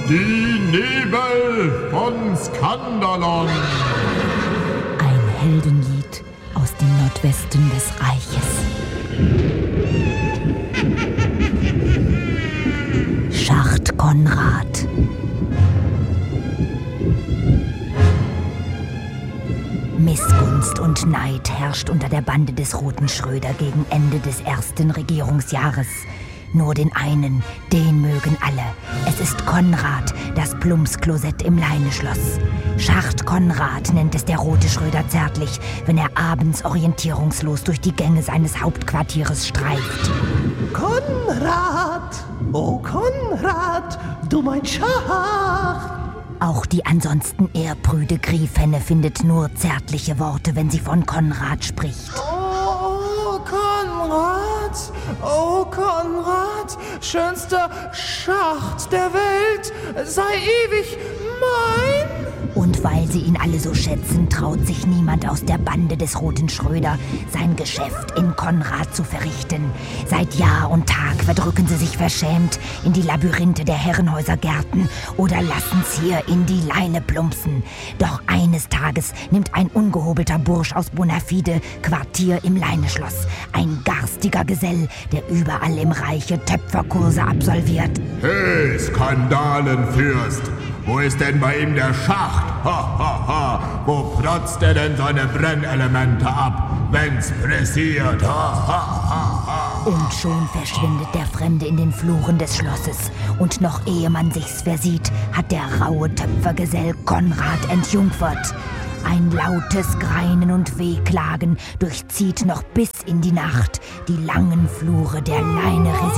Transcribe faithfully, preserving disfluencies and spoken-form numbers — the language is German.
Die Nebel von Skandalon. Ein Heldenlied aus dem Nordwesten des Reiches. Schacht Konrad. Missgunst und Neid herrscht unter der Bande des Roten Schröder gegen Ende des ersten Regierungsjahres. Nur den einen, den mögen alle. Es ist Konrad, das Plumpsklosett im Leineschloss. Schacht Konrad nennt es der Rote Schröder zärtlich, wenn er abends orientierungslos durch die Gänge seines Hauptquartieres streift. Konrad! Oh Konrad, du mein Schacht! Auch die ansonsten ehrprüde Griefhenne findet nur zärtliche Worte, wenn sie von Konrad spricht. Oh, Konrad! Oh, Konrad! Schönster Schacht der Welt! Sei ewig mein! Und weil sie ihn alle so schätzen, traut sich niemand aus der Bande des Roten Schröder, sein Geschäft in Konrad zu verrichten. Seit Jahr und Tag verdrücken sie sich verschämt in die Labyrinthe der Herrenhäusergärten oder lassen's hier in die Leine plumpsen. Doch eines Tages nimmt ein ungehobelter Bursch aus Bonafide Quartier im Leineschloss. Ein garstiger Gesell, der überall im Reiche Töpferkurse absolviert. Hey, Skandalenfürst! Wo ist denn bei ihm der Schacht? Ha, ha, ha! Wo protzt er denn seine Brennelemente ab, wenn's pressiert? Ha, ha, ha, ha! Und schon verschwindet der Fremde in den Fluren des Schlosses. Und noch ehe man sich's versieht, hat der raue Töpfergesell Konrad entjungfert. Ein lautes Greinen und Wehklagen durchzieht noch bis in die Nacht die langen Flure der Leine